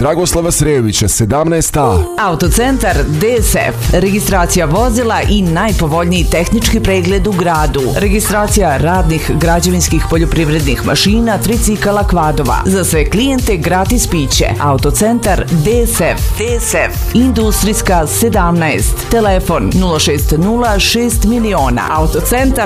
Dragoslava Srejovića 17A. Autocentar DSF. Registracija vozila i najpovoljniji tehnički pregled u gradu. Registracija radnih, građevinskih, poljoprivrednih mašina, tricikala, kvadova. Za sve klijente gratis piće. Autocentar DSF. Industrijska 17. Telefon 060 6 miliona. Autocentar